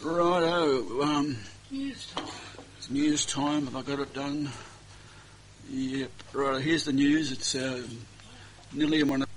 Righto, it's news time. Have I got it done? Yep. Right, here's the news. It's nearly one